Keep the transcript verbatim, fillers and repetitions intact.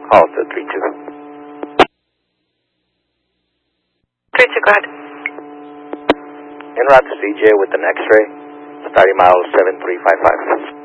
Alta three two. three two, go ahead. En route to C J with an X-ray, starting mile seven three five five.